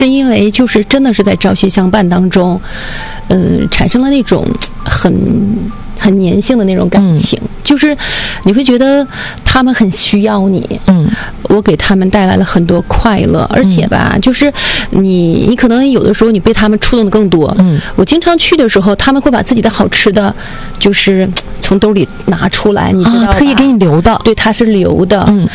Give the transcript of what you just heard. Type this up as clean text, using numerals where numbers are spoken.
是因为就是真的是在朝夕相伴当中，产生了那种很粘性的那种感情，就是你会觉得他们很需要你，我给他们带来了很多快乐，而且吧，就是你可能有的时候你被他们触动的更多，我经常去的时候，他们会把自己的好吃的，就是从兜里拿出来，你知道吧， 特意给你留的， 对，他是留的，